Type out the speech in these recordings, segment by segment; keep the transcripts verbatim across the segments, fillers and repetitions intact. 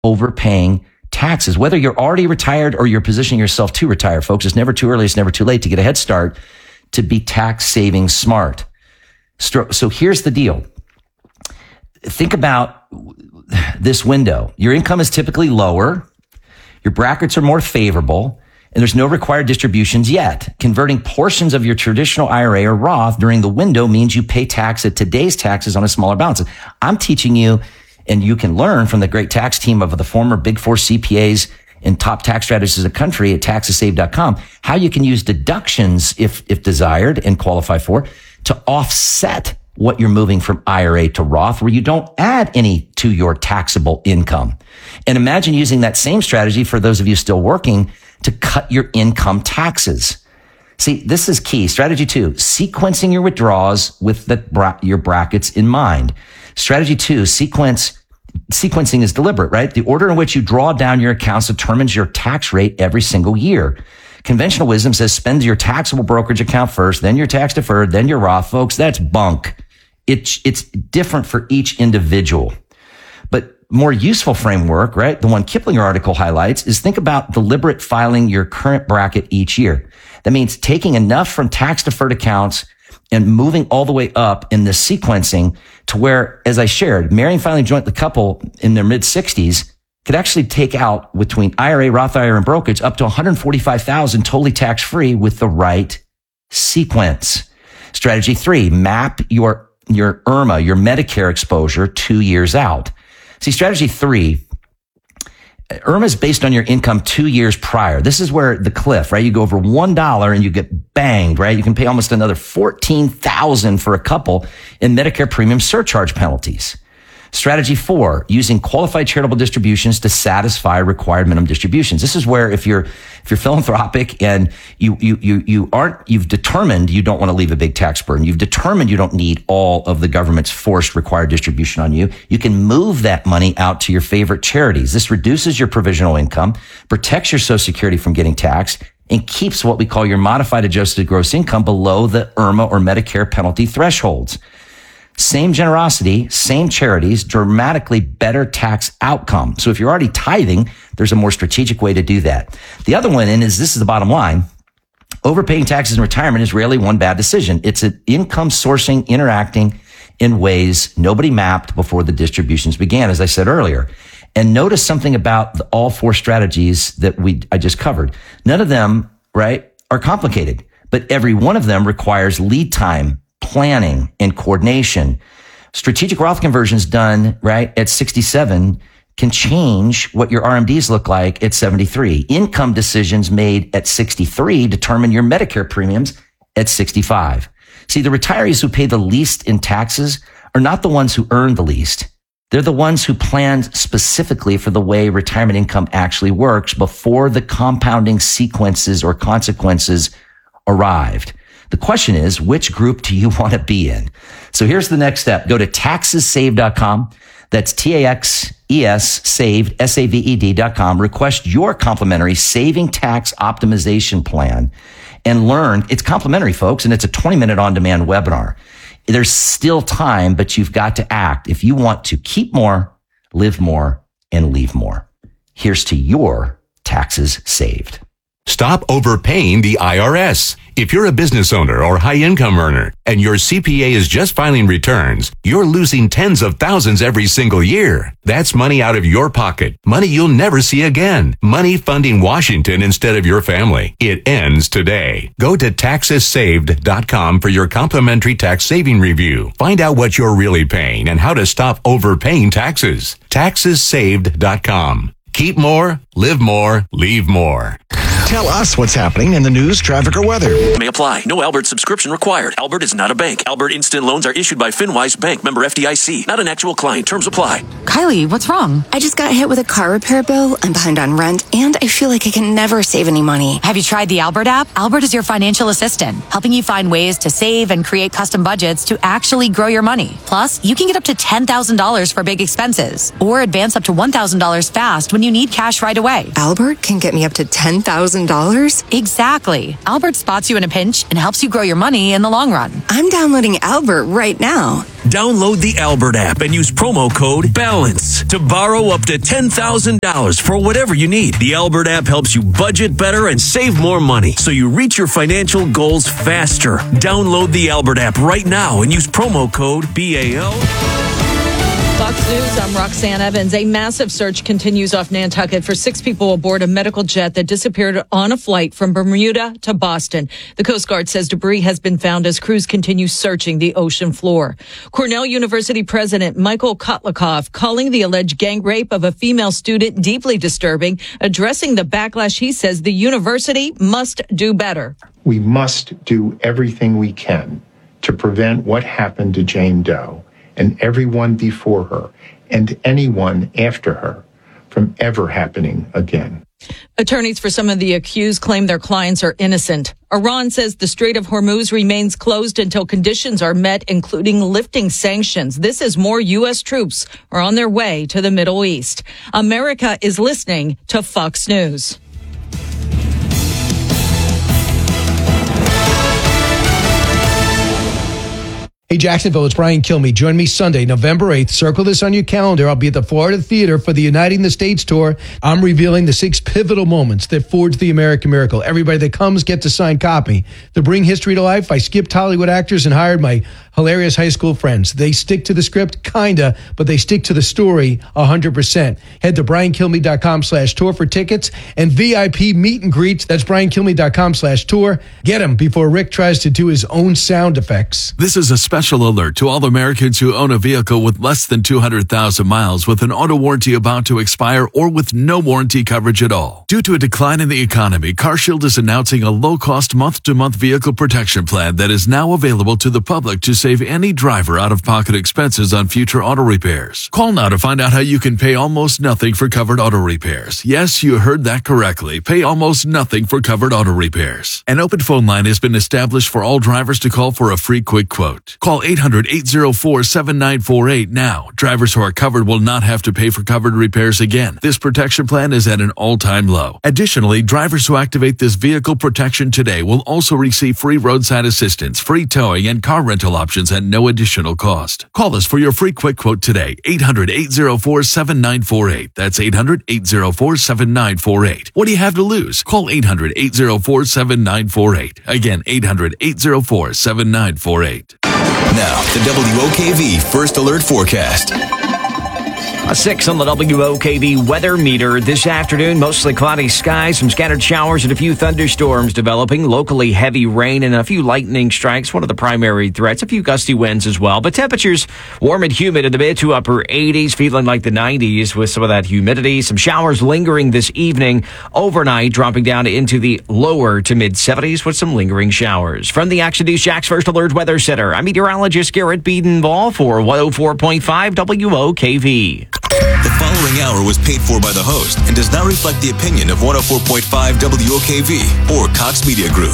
overpaying taxes. Whether you're already retired or you're positioning yourself to retire, folks, it's never too early. It's never too late to get a head start to be tax saving smart. So here's the deal. Think about this window. Your income is typically lower. Your brackets are more favorable, and there's no required distributions yet. Converting portions of your traditional I R A or Roth during the window means you pay tax at today's taxes on a smaller balance. I'm teaching you, and you can learn from the great tax team of the former Big Four C P As and top tax strategists of the country at taxes saved dot com, how you can use deductions if, if desired and qualify for to offset what you're moving from I R A to Roth, where you don't add any to your taxable income. And imagine using that same strategy for those of you still working to cut your income taxes. See, this is key. Strategy two, sequencing your withdrawals with the bra- your brackets in mind. Strategy two, sequence, sequencing is deliberate, right? The order in which you draw down your accounts determines your tax rate every single year. Conventional wisdom says spend your taxable brokerage account first, then your tax deferred, then your Roth. Folks, that's bunk. It's, it's different for each individual. But more useful framework, right? The one Kiplinger article highlights is think about deliberate filing your current bracket each year. That means taking enough from tax deferred accounts and moving all the way up in the sequencing to where, as I shared, marrying filing joint the couple in their mid sixties could actually take out between I R A, Roth I R A, and brokerage up to one hundred forty-five thousand dollars totally tax free with the right sequence. Strategy three, map your, your I R M A, your Medicare exposure two years out. See, strategy three, I R M A is based on your income two years prior. This is where the cliff, right? You go over one dollar and you get banged, right? You can pay almost another fourteen thousand dollars for a couple in Medicare premium surcharge penalties. Strategy four, using qualified charitable distributions to satisfy required minimum distributions. This is where if you're, if you're philanthropic and you, you, you, you aren't, you've determined you don't want to leave a big tax burden. You've determined you don't need all of the government's forced required distribution on you. You can move that money out to your favorite charities. This reduces your provisional income, protects your Social Security from getting taxed, and keeps what we call your modified adjusted gross income below the I R M A or Medicare penalty thresholds. Same generosity, same charities, dramatically better tax outcome. So if you're already tithing, there's a more strategic way to do that. The other one, and is this is the bottom line, overpaying taxes in retirement is rarely one bad decision. It's an income sourcing, interacting in ways nobody mapped before the distributions began, as I said earlier. And notice something about the, all four strategies that we I just covered. None of them, right, are complicated, but every one of them requires lead time, planning, and coordination. Strategic Roth conversions done, right, at sixty-seven can change what your R M Ds look like at seventy-three. Income decisions made at sixty-three determine your Medicare premiums at sixty-five. See, the retirees who pay the least in taxes are not the ones who earn the least. They're the ones who planned specifically for the way retirement income actually works before the compounding sequences or consequences arrived. The question is, which group do you want to be in? So here's the next step. Go to taxes saved dot com. That's T A X E S saved, S A V E D dot com. Request your complimentary saving tax optimization plan and learn. It's complimentary, folks, and it's a twenty minute on-demand webinar. There's still time, but you've got to act if you want to keep more, live more, and leave more. Here's to your taxes saved. Stop overpaying the I R S. If you're a business owner or high-income earner and your C P A is just filing returns, you're losing tens of thousands every single year. That's money out of your pocket, money you'll never see again, money funding Washington instead of your family. It ends today. Go to taxes saved dot com for your complimentary tax saving review. Find out what you're really paying and how to stop overpaying taxes. taxes saved dot com. Keep more, live more, leave more. Tell us what's happening in the news, traffic, or weather. May apply. No Albert subscription required. Albert is not a bank. Albert Instant Loans are issued by FinWise Bank, member F D I C. Not an actual client. Terms apply. Kylie, what's wrong? I just got hit with a car repair bill. I'm behind on rent, and I feel like I can never save any money. Have you tried the Albert app? Albert is your financial assistant, helping you find ways to save and create custom budgets to actually grow your money. Plus, you can get up to ten thousand dollars for big expenses, or advance up to one thousand dollars fast when you need cash right away. Albert can get me up to ten thousand thousand dollars? Exactly. Albert spots you in a pinch and helps you grow your money in the long run. I'm downloading Albert right now. Download the Albert app and use promo code BALANCE to borrow up to ten thousand dollars for whatever you need. The Albert app helps you budget better and save more money so you reach your financial goals faster. Download the Albert app right now and use promo code B A L. Fox News, I'm Roxanne Evans. A massive search continues off Nantucket for six people aboard a medical jet that disappeared on a flight from Bermuda to Boston. The Coast Guard says debris has been found as crews continue searching the ocean floor. Cornell University President Michael Kotlikoff calling the alleged gang rape of a female student deeply disturbing, addressing the backlash he says the university must do better. We must do everything we can to prevent what happened to Jane Doe and everyone before her and anyone after her from ever happening again. Attorneys for some of the accused claim their clients are innocent. Iran says the Strait of Hormuz remains closed until conditions are met, including lifting sanctions. This as more U S troops are on their way to the Middle East. America is listening to Fox News. Hey, Jacksonville, it's Brian Kilmeade. Join me Sunday, November eighth. Circle this on your calendar. I'll be at the Florida Theater for the Uniting the States tour. I'm revealing the six pivotal moments that forged the American miracle. Everybody that comes gets a signed copy. To bring history to life, I skipped Hollywood actors and hired my hilarious high school friends. They stick to the script, kinda, but they stick to the story one hundred percent. Head to briankilmeade.com slash tour for tickets and V I P meet and greets. That's briankilmeade.com slash tour. Get them before Rick tries to do his own sound effects. This is a special alert to all Americans who own a vehicle with less than two hundred thousand miles with an auto warranty about to expire or with no warranty coverage at all. Due to a decline in the economy, CarShield is announcing a low-cost month-to-month vehicle protection plan that is now available to the public to save any driver out-of-pocket expenses on future auto repairs. Call now to find out how you can pay almost nothing for covered auto repairs. Yes, you heard that correctly. Pay almost nothing for covered auto repairs. An open phone line has been established for all drivers to call for a free quick quote. Call eight hundred, eight oh four, seven nine four eight now. Drivers who are covered will not have to pay for covered repairs again. This protection plan is at an all-time low. Additionally, drivers who activate this vehicle protection today will also receive free roadside assistance, free towing, and car rental options at no additional cost. Call us for your free quick quote today. eight hundred, eight oh four, seven nine four eight. That's eight hundred, eight oh four, seven nine four eight. What do you have to lose? Call eight hundred, eight oh four, seven nine four eight. Again, eight hundred, eight oh four, seven nine four eight. Now, the W O K V First Alert Forecast. A six on the W O K V weather meter this afternoon. Mostly cloudy skies, some scattered showers and a few thunderstorms developing. Locally heavy rain and a few lightning strikes. One of the primary threats. A few gusty winds as well. But temperatures warm and humid in the mid to upper eighties, feeling like the nineties with some of that humidity. Some showers lingering this evening. Overnight, dropping down into the lower to mid seventies with some lingering showers. From the Action News Jax First Alert Weather Center, I'm meteorologist Garrett Beedenball for one oh four point five W O K V. The following hour was paid for by the host and does not reflect the opinion of one oh four point five W O K V or Cox Media Group.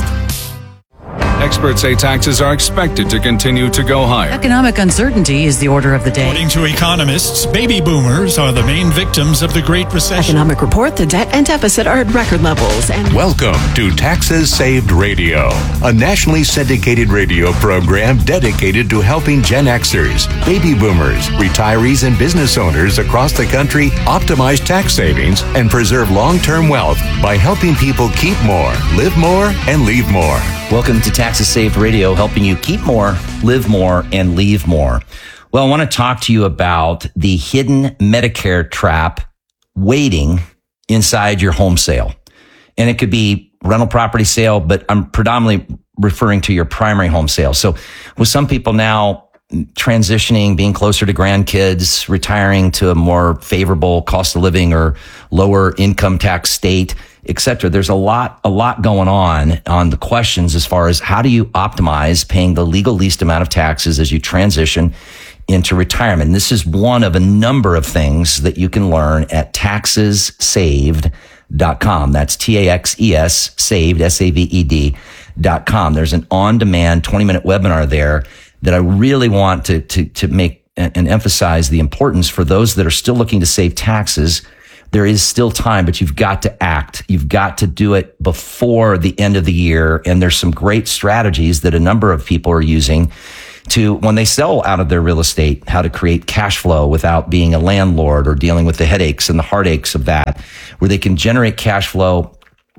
Experts say taxes are expected to continue to go higher. Economic uncertainty is the order of the day. According to economists, baby boomers are the main victims of the Great Recession. Economic report, the debt and deficit are at record levels. And welcome to Taxes Saved Radio, a nationally syndicated radio program dedicated to helping Gen Xers, baby boomers, retirees, and business owners across the country optimize tax savings and preserve long-term wealth by helping people keep more, live more, and leave more. Welcome to Taxes Saved Radio, helping you keep more, live more, and leave more. Well, I want to talk to you about the hidden Medicare trap waiting inside your home sale. And it could be rental property sale, but I'm predominantly referring to your primary home sale. So with some people now transitioning, being closer to grandkids, retiring to a more favorable cost of living or lower income tax state, et cetera. There's a lot, a lot going on on the questions as far as how do you optimize paying the legal least amount of taxes as you transition into retirement. And this is one of a number of things that you can learn at taxes saved dot com. That's T A X E S saved, S A V E D dot com. There's an on-demand twenty minute webinar there that I really want to, to, to make and emphasize the importance for those that are still looking to save taxes there is still time, but you've got to act. You've got to do it before the end of the year. And there's some great strategies that a number of people are using to, when they sell out of their real estate, how to create cash flow without being a landlord or dealing with the headaches and the heartaches of that, where they can generate cash flow,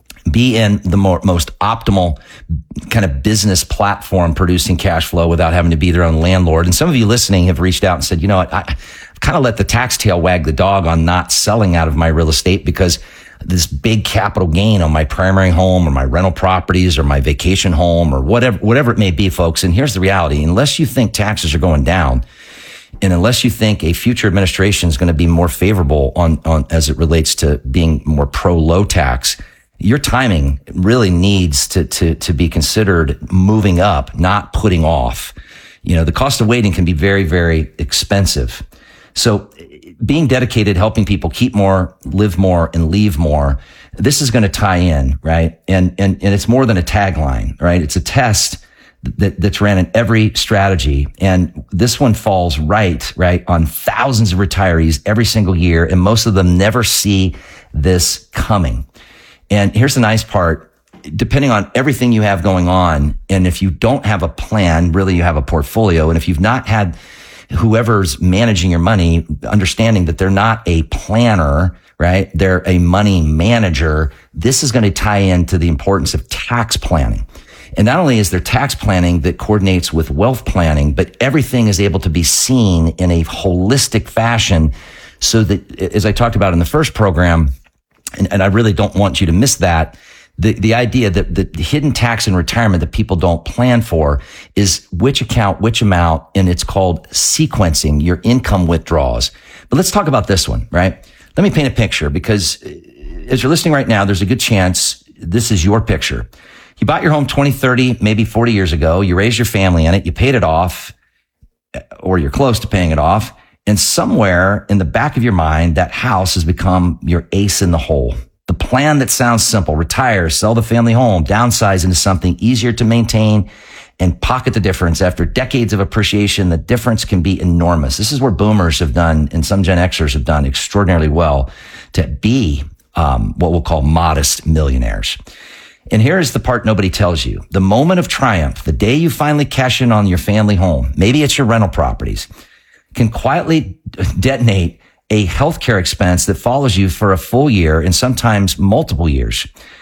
be in the more, most optimal kind of business platform producing cash flow without having to be their own landlord. And some of you listening have reached out and said, you know what, I, I've kind of let the tax tail wag the dog on not selling out of my real estate because this big capital gain on my primary home or my rental properties or my vacation home or whatever, whatever it may be, folks. And here's the reality. Unless you think taxes are going down, and unless you think a future administration is going to be more favorable on, on as it relates to being more pro low tax, your timing really needs to, to, to be considered moving up, not putting off. You know, the cost of waiting can be very, very expensive. So being dedicated, helping people keep more, live more, and leave more, this is going to tie in, right? And, and, and it's more than a tagline, right? It's a test that, that's ran in every strategy. And this one falls right, right on thousands of retirees every single year. And most of them never see this coming. And here's the nice part. Depending on everything you have going on, and if you don't have a plan, really you have a portfolio. And if you've not had whoever's managing your money, understanding that they're not a planner, right? They're a money manager. This is going to tie into the importance of tax planning. And not only is there tax planning that coordinates with wealth planning, but everything is able to be seen in a holistic fashion so that, as I talked about in the first program, and, and I really don't want you to miss that, The the idea that the hidden tax in retirement that people don't plan for is which account, which amount, and it's called sequencing your income withdrawals. But let's talk about this one, right? Let me paint a picture, because as you're listening right now, there's a good chance this is your picture. You bought your home twenty, thirty, maybe forty years ago. You raised your family in it. You paid it off, or you're close to paying it off. And somewhere in the back of your mind, that house has become your ace in the hole. The plan that sounds simple: retire, sell the family home, downsize into something easier to maintain, and pocket the difference. After decades of appreciation, the difference can be enormous. This is where boomers have done, and some Gen Xers have done extraordinarily well to be um, what we'll call modest millionaires. And here's the part nobody tells you. The moment of triumph, the day you finally cash in on your family home, maybe it's your rental properties, can quietly detonate a healthcare expense that follows you for a full year and sometimes multiple years.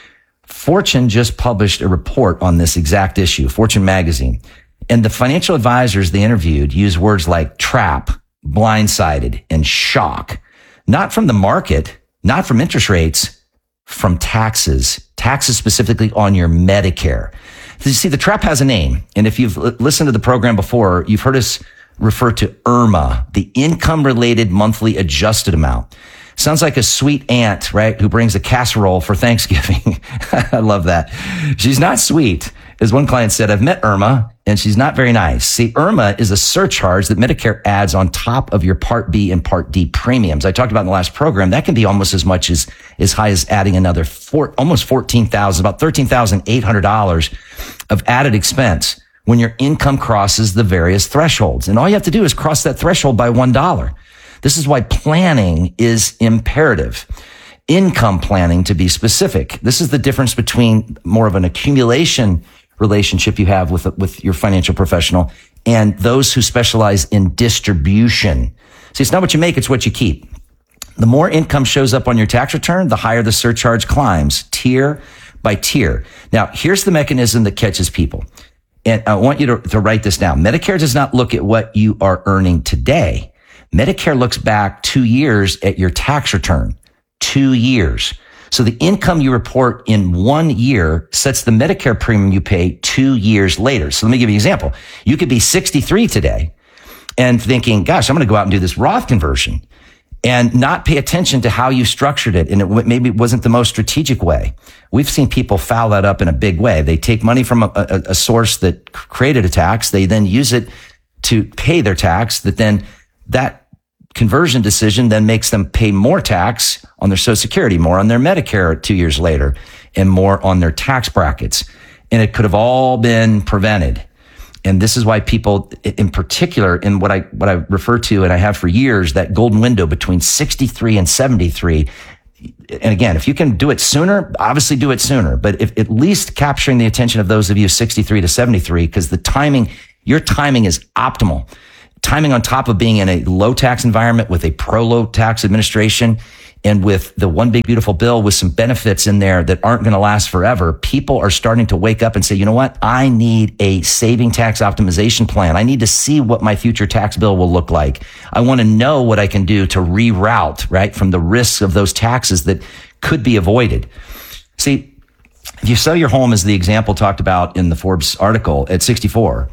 Fortune just published a report on this exact issue, Fortune magazine. And the financial advisors they interviewed use words like trap, blindsided, and shock. Not from the market, not from interest rates, from taxes. Taxes specifically on your Medicare. You see, the trap has a name. And if you've listened to the program before, you've heard us refer to I R M A, the income-related monthly adjusted amount. Sounds like a sweet aunt, right, who brings a casserole for Thanksgiving. I love that. She's not sweet. As one client said, I've met I R M A, and she's not very nice. See, I R M A is a surcharge that Medicare adds on top of your Part B and Part D premiums. I talked about in the last program, that can be almost as much as, as high as adding another four, almost fourteen thousand dollars, about thirteen thousand eight hundred dollars of added expense when your income crosses the various thresholds. And all you have to do is cross that threshold by one dollar. This is why planning is imperative. Income planning, to be specific. This is the difference between more of an accumulation relationship you have with, with your financial professional and those who specialize in distribution. See, it's not what you make, it's what you keep. The more income shows up on your tax return, the higher the surcharge climbs, tier by tier. Now, here's the mechanism that catches people. And I want you to, to write this down. Medicare does not look at what you are earning today. Medicare looks back two years at your tax return. Two years. So the income you report in one year sets the Medicare premium you pay two years later. So let me give you an example. You could be sixty-three today and thinking, gosh, I'm going to go out and do this Roth conversion, and not pay attention to how you structured it. And it maybe it wasn't the most strategic way. We've seen people foul that up in a big way. They take money from a, a, a source that created a tax. They then use it to pay their tax, that then that conversion decision then makes them pay more tax on their Social Security, more on their Medicare two years later, and more on their tax brackets. And it could have all been prevented. And this is why people, in particular, in what I what I refer to, and I have for years, that golden window between sixty-three and seventy-three, and again, if you can do it sooner, obviously do it sooner, but if at least capturing the attention of those of you sixty-three to seventy-three, because the timing, your timing is optimal. Timing on top of being in a low tax environment with a pro low tax administration and with the one big beautiful bill with some benefits in there that aren't going to last forever, people are starting to wake up and say, you know what? I need a saving tax optimization plan. I need to see what my future tax bill will look like. I want to know what I can do to reroute, right, from the risks of those taxes that could be avoided. See, if you sell your home as the example talked about in the Forbes article at sixty-four,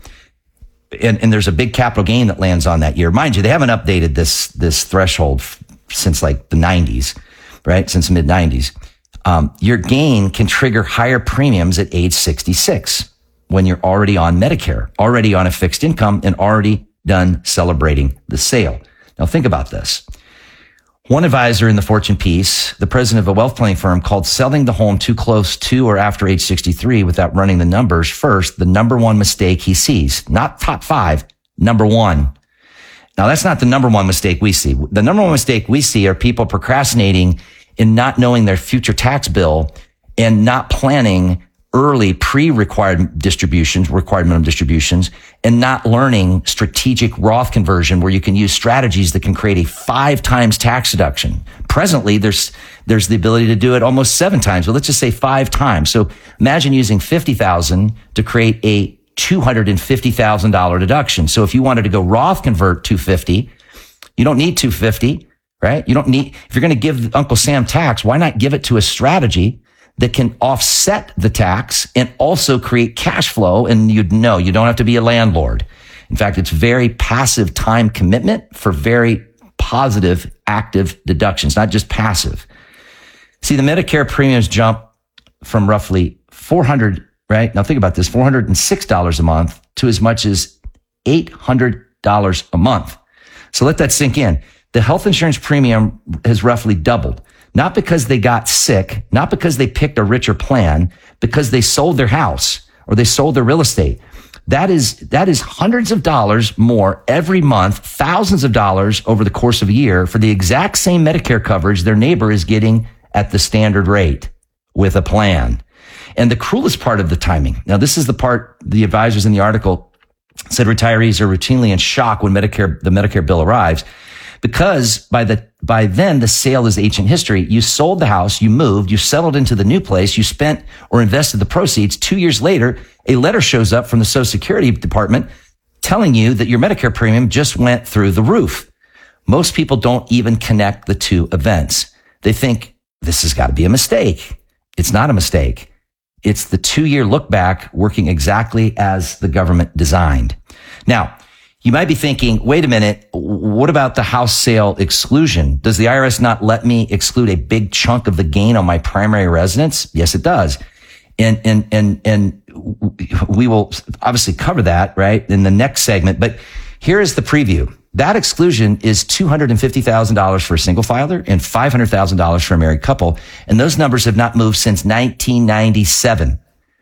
and, and there's a big capital gain that lands on that year. Mind you, they haven't updated this, this threshold f- since like the nineties, right? Since the mid nineties. Um, your gain can trigger higher premiums at age sixty-six when you're already on Medicare, already on a fixed income, and already done celebrating the sale. Now think about this. One advisor in the Fortune piece, the president of a wealth planning firm, called selling the home too close to or after age sixty-three without running the numbers first the number one mistake he sees. Not top five, number one. Now, that's not the number one mistake we see. The number one mistake we see are people procrastinating in not knowing their future tax bill and not planning early pre-required distributions, required minimum distributions, and not learning strategic Roth conversion where you can use strategies that can create a five times tax deduction. Presently, there's, there's the ability to do it almost seven times, but let's just say five times. So imagine using fifty thousand dollars to create a two hundred fifty thousand dollars deduction. So if you wanted to go Roth convert two hundred fifty thousand dollars, you don't need two hundred fifty thousand dollars, right? You don't need, if you're going to give Uncle Sam tax, why not give it to a strategy that can offset the tax and also create cash flow? And you'd know you don't have to be a landlord. In fact, it's very passive time commitment for very positive, active deductions, not just passive. See, the Medicare premiums jump from roughly four hundred, right? Now think about this, four hundred six dollars a month to as much as eight hundred dollars a month. So let that sink in. The health insurance premium has roughly doubled. Not because they got sick, not because they picked a richer plan, because they sold their house or they sold their real estate. That is, that is hundreds of dollars more every month, thousands of dollars over the course of a year for the exact same Medicare coverage their neighbor is getting at the standard rate with a plan. And the cruelest part of the timing. Now, this is the part the advisors in the article said retirees are routinely in shock when Medicare, the Medicare bill arrives. Because by the, by then the sale is ancient history. You sold the house, you moved, you settled into the new place, you spent or invested the proceeds. Two years later, a letter shows up from the Social Security Department telling you that your Medicare premium just went through the roof. Most people don't even connect the two events. They think this has got to be a mistake. It's not a mistake. It's the two-year look back working exactly as the government designed. Now, you might be thinking, wait a minute, what about the house sale exclusion? Does the I R S not let me exclude a big chunk of the gain on my primary residence? Yes, it does. And, and, and, and we will obviously cover that, right, in the next segment. But here is the preview. That exclusion is two hundred fifty thousand dollars for a single filer and five hundred thousand dollars for a married couple. And those numbers have not moved since nineteen ninety-seven.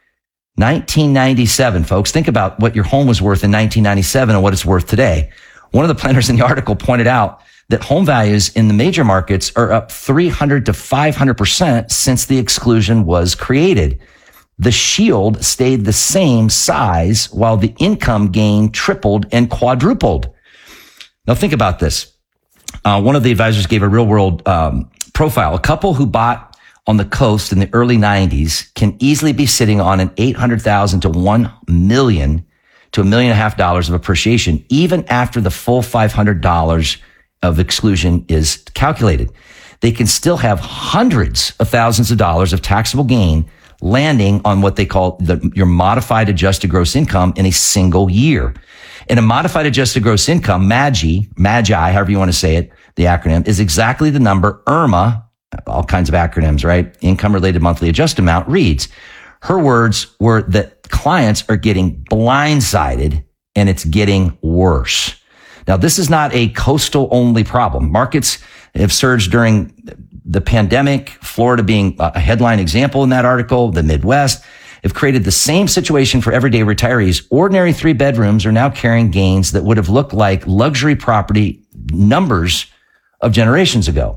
nineteen ninety-seven, folks. Think about what your home was worth in nineteen ninety-seven and what it's worth today. One of the planners in the article pointed out that home values in the major markets are up three hundred to five hundred percent since the exclusion was created. The shield stayed the same size while the income gain tripled and quadrupled. Now think about this. Uh, one of the advisors gave a real world um, profile. A couple who bought on the coast in the early nineties can easily be sitting on an eight hundred thousand to one million to a million and a half dollars of appreciation, even after the full five hundred dollars of exclusion is calculated. They can still have hundreds of thousands of dollars of taxable gain landing on what they call the, your modified adjusted gross income in a single year. And a modified adjusted gross income, MAGI, MAGI, however you want to say it, the acronym, is exactly the number IRMA, all kinds of acronyms, right? Income related monthly adjusted amount reads. Her words were that clients are getting blindsided and it's getting worse. Now, this is not a coastal only problem. Markets have surged during the pandemic, Florida being a headline example in that article, the Midwest have created the same situation for everyday retirees. Ordinary three bedrooms are now carrying gains that would have looked like luxury property numbers of generations ago.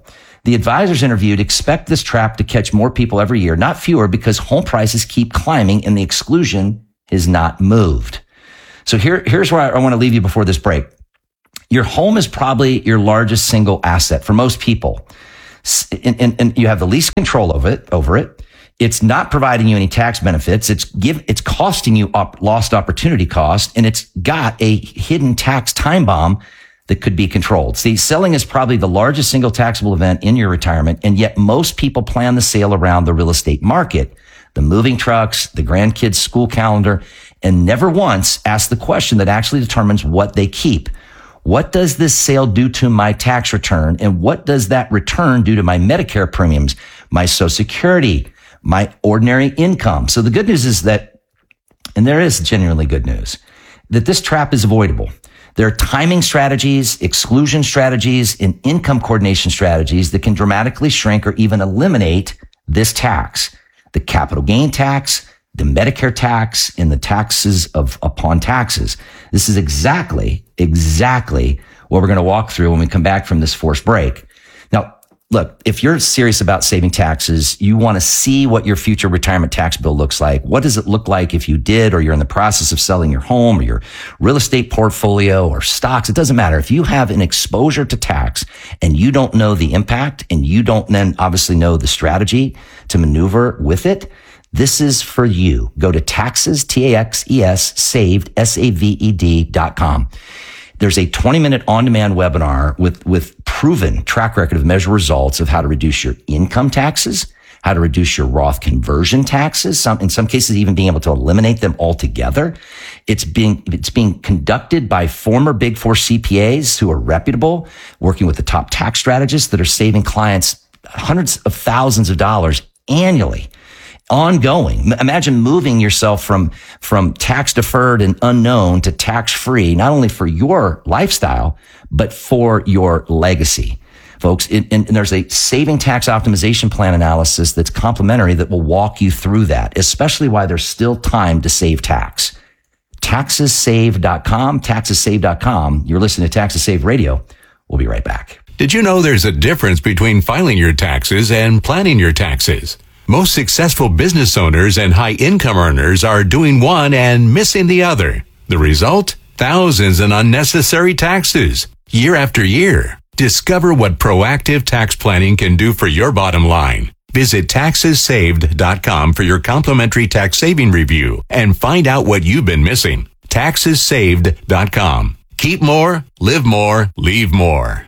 The advisors interviewed expect this trap to catch more people every year, not fewer, because home prices keep climbing and the exclusion is not moved. So here, here's where I, I want to leave you before this break. Your home is probably your largest single asset for most people. And, and, and you have the least control over it, over it. It's not providing you any tax benefits. It's give, it's costing you op, lost opportunity cost, and it's got a hidden tax time bomb that could be controlled. See, selling is probably the largest single taxable event in your retirement, and yet most people plan the sale around the real estate market, the moving trucks, the grandkids' school calendar, and never once ask the question that actually determines what they keep. What does this sale do to my tax return? And what does that return do to my Medicare premiums, my Social Security, my ordinary income? So the good news is that, and there is genuinely good news, that this trap is avoidable. There are timing strategies, exclusion strategies, and income coordination strategies that can dramatically shrink or even eliminate this tax. The capital gain tax, the Medicare tax, and the taxes of upon taxes. This is exactly, exactly what we're going to walk through when we come back from this forced break. Now, look, if you're serious about saving taxes, you want to see what your future retirement tax bill looks like. What does it look like if you did, or you're in the process of selling your home or your real estate portfolio or stocks? It doesn't matter. If you have an exposure to tax and you don't know the impact, and you don't then obviously know the strategy to maneuver with it, this is for you. Go to taxes, T A X E S, saved, S A V E D dot com. There's a twenty minute on-demand webinar with, with proven track record of measure results of how to reduce your income taxes, how to reduce your Roth conversion taxes, some, in some cases even being able to eliminate them altogether. It's being, it's being conducted by former Big Four C P As who are reputable, working with the top tax strategists that are saving clients hundreds of thousands of dollars annually. Ongoing. Imagine moving yourself from, from tax deferred and unknown to tax free, not only for your lifestyle, but for your legacy. Folks, it, and, and there's a saving tax optimization plan analysis that's complimentary that will walk you through that, especially why there's still time to save tax. taxes save dot com, taxes save dot com. You're listening to Taxes Save Radio. We'll be right back. Did you know there's a difference between filing your taxes and planning your taxes? Most successful business owners and high income earners are doing one and missing the other. The result? Thousands in unnecessary taxes, year after year. Discover what proactive tax planning can do for your bottom line. Visit taxes saved dot com for your complimentary tax saving review and find out what you've been missing. taxes saved dot com. Keep more, live more, leave more.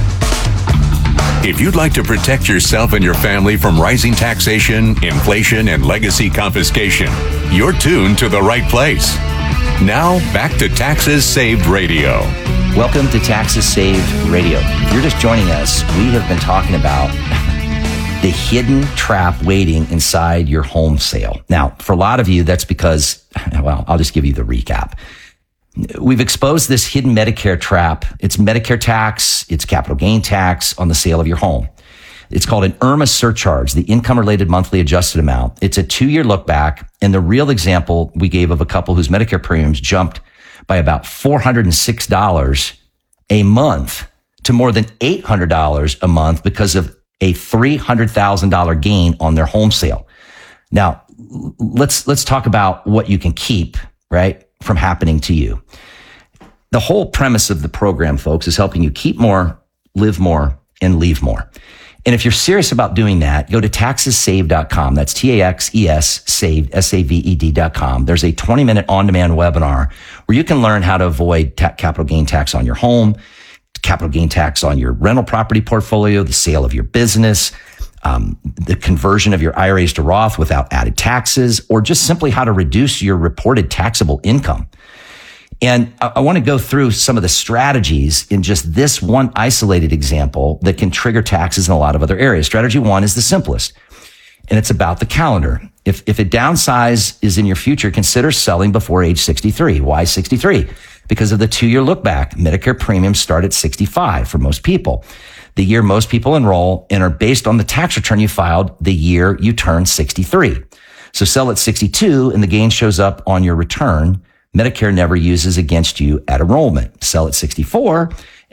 If you'd like to protect yourself and your family from rising taxation, inflation, and legacy confiscation, you're tuned to the right place. Now, back to Taxes Saved Radio. Welcome to Taxes Saved Radio. If you're just joining us, we have been talking about the hidden trap waiting inside your home sale. Now, for a lot of you, that's because, well, I'll just give you the recap. We've exposed this hidden Medicare trap. It's Medicare tax, it's capital gain tax on the sale of your home. It's called an I R M A surcharge, the income-related monthly adjusted amount. It's a two-year look back, and the real example we gave of a couple whose Medicare premiums jumped by about four hundred six dollars a month to more than eight hundred dollars a month because of a three hundred thousand dollars gain on their home sale. Now, let's let's talk about what you can keep, right, from happening to you. The whole premise of the program, folks, is helping you keep more, live more, and leave more. And if you're serious about doing that, go to taxes saved dot com. That's T A X E S saved, S A V E D dot com. There's a twenty minute on-demand webinar where you can learn how to avoid ta- capital gain tax on your home, capital gain tax on your rental property portfolio, the sale of your business, um, the conversion of your I R As to Roth without added taxes, or just simply how to reduce your reported taxable income. And I, I want to go through some of the strategies in just this one isolated example that can trigger taxes in a lot of other areas. Strategy one is the simplest, and it's about the calendar. If, if a downsize is in your future, consider selling before age sixty-three. Why sixty-three? Because of the two-year look back. Medicare premiums start at sixty-five for most people. The year most people enroll and are based on the tax return you filed the year you turn sixty-three. So sell at sixty-two and the gain shows up on your return. Medicare never uses against you at enrollment. Sell at sixty-four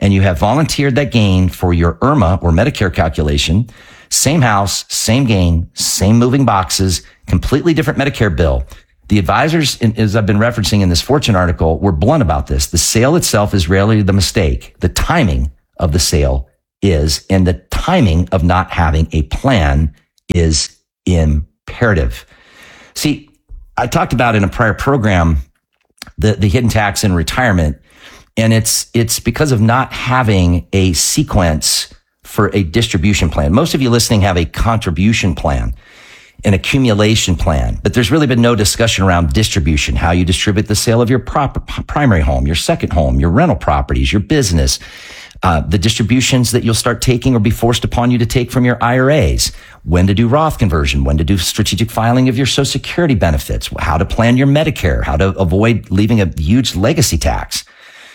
and you have volunteered that gain for your I R M A or Medicare calculation, same house, same gain, same moving boxes, completely different Medicare bill. The advisors, as I've been referencing in this Fortune article, were blunt about this. The sale itself is rarely the mistake. The timing of the sale is, and the timing of not having a plan is imperative. See, I talked about in a prior program the, the hidden tax in retirement, and it's it's because of not having a sequence for a distribution plan. Most of you listening have a contribution plan, an accumulation plan, but there's really been no discussion around distribution, how you distribute the sale of your prop- primary home, your second home, your rental properties, your business, uh, the distributions that you'll start taking or be forced upon you to take from your I R As, when to do Roth conversion, when to do strategic filing of your Social Security benefits, how to plan your Medicare, how to avoid leaving a huge legacy tax.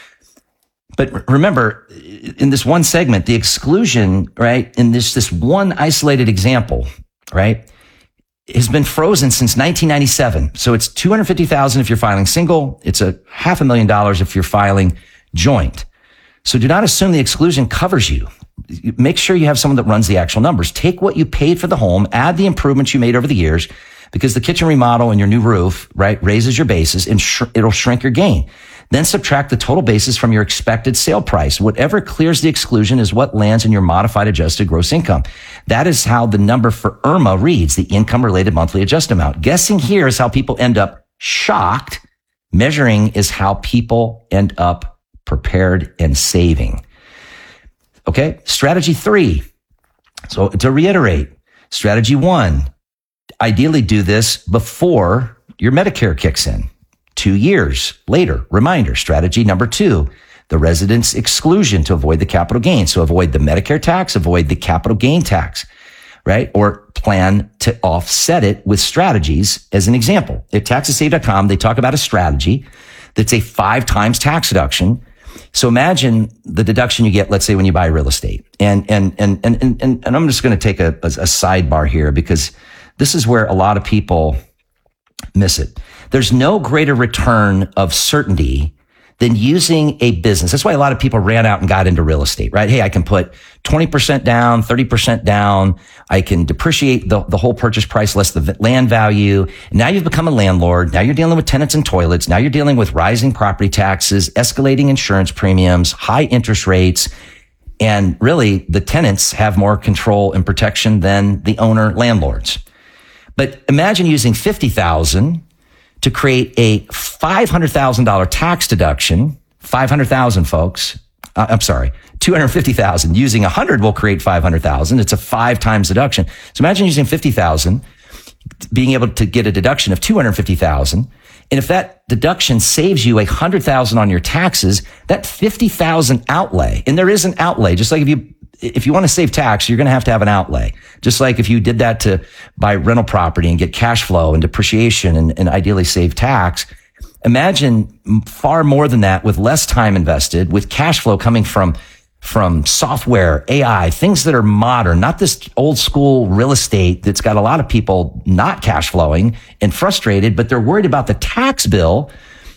But remember, in this one segment, the exclusion, right, in this, this one isolated example, right, has been frozen since nineteen ninety-seven. So it's two hundred fifty thousand dollars if you're filing single. It's a half a million dollars if you're filing joint. So do not assume the exclusion covers you. Make sure you have someone that runs the actual numbers. Take what you paid for the home, add the improvements you made over the years, because the kitchen remodel and your new roof, right, raises your basis and sh- it'll shrink your gain. Then subtract the total basis from your expected sale price. Whatever clears the exclusion is what lands in your modified adjusted gross income. That is how the number for I R M A reads, the income related monthly adjusted amount. Guessing here is how people end up shocked. Measuring is how people end up prepared and saving. Okay. Strategy three. So to reiterate, strategy one, ideally do this before your Medicare kicks in. Two years later, reminder, strategy number two, the residence exclusion to avoid the capital gain. So avoid the Medicare tax, avoid the capital gain tax, right? Or plan to offset it with strategies. As an example, at taxes saved dot com, they talk about a strategy that's a five times tax deduction. So imagine the deduction you get, let's say, when you buy real estate. And, and, and, and, and, and I'm just going to take a, a, a sidebar here because this is where a lot of people miss it. There's no greater return of certainty than using a business. That's why a lot of people ran out and got into real estate, right? Hey, I can put twenty percent down, thirty percent down. I can depreciate the, the whole purchase price less the land value. Now you've become a landlord. Now you're dealing with tenants and toilets. Now you're dealing with rising property taxes, escalating insurance premiums, high interest rates. And really, the tenants have more control and protection than the owner landlords. But imagine using fifty thousand dollars to create a five hundred thousand dollars tax deduction, five hundred thousand folks. Uh, I'm sorry, two hundred fifty thousand. Using one hundred will create five hundred thousand. It's a five times deduction. So imagine using fifty thousand, being able to get a deduction of two hundred fifty thousand. And if that deduction saves you one hundred thousand on your taxes, that fifty thousand outlay, and there is an outlay, just like if you If you want to save tax, you're going to have to have an outlay. Just like if you did that to buy rental property and get cash flow and depreciation and, and ideally save tax, imagine far more than that with less time invested, with cash flow coming from, from software, A I, things that are modern, not this old school real estate that's got a lot of people not cash flowing and frustrated, but they're worried about the tax bill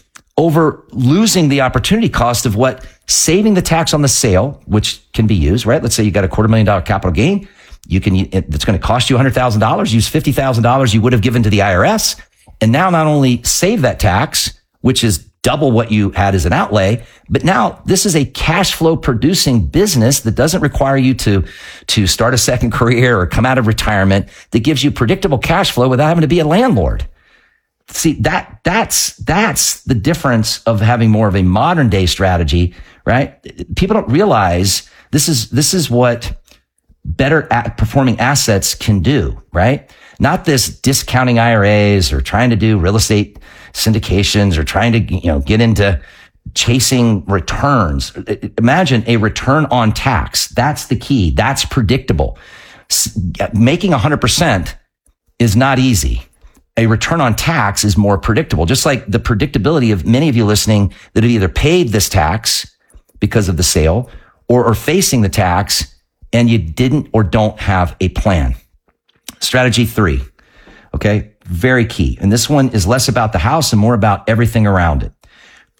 over losing the opportunity cost of what saving the tax on the sale, which can be used, right? Let's say you got a quarter million dollar capital gain. You can, it's going to cost you one hundred thousand dollars. Use fifty thousand dollars you would have given to the I R S. And now not only save that tax, which is double what you had as an outlay, but now this is a cash flow producing business that doesn't require you to, to start a second career or come out of retirement, that gives you predictable cash flow without having to be a landlord. See, that, that's, that's the difference of having more of a modern day strategy, right? People don't realize this is, this is what better at performing assets can do, right? Not this discounting I R As or trying to do real estate syndications or trying to, you know, get into chasing returns. Imagine a return on tax. That's the key. That's predictable. Making a hundred percent is not easy. A return on tax is more predictable, just like the predictability of many of you listening that have either paid this tax because of the sale or are facing the tax and you didn't or don't have a plan. Strategy three. Okay. Very key. And this one is less about the house and more about everything around it.